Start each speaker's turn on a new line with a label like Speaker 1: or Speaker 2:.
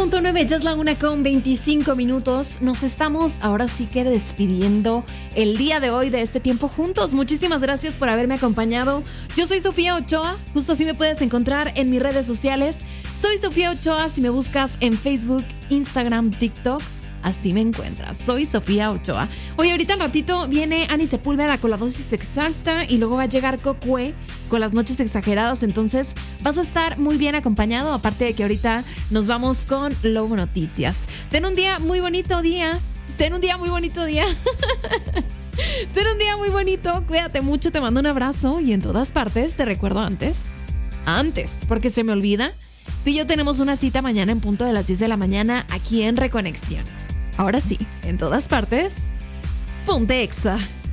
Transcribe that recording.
Speaker 1: 90.9, ya es la 1:25. Nos estamos ahora sí que despidiendo el día de hoy de este tiempo juntos. Muchísimas gracias por haberme acompañado. Yo soy Sofía Ochoa, justo así me puedes encontrar en mis redes sociales. Soy Sofía Ochoa, si me buscas en Facebook, Instagram, TikTok, así me encuentras. Soy Sofía Ochoa. Hoy ahorita al ratito viene Ani Sepúlveda con la dosis exacta y luego va a llegar Cocue con las noches exageradas. Entonces vas a estar muy bien acompañado, aparte de que ahorita nos vamos con Lobo Noticias. Ten un día muy bonito día. Ten un día muy bonito día. Ten un día muy bonito. Cuídate mucho, te mando un abrazo y en todas partes te recuerdo antes, porque se me olvida. Tú y yo tenemos una cita mañana en punto de las 10 de la mañana aquí en Reconexión. Ahora sí, en todas partes, ponte Exa.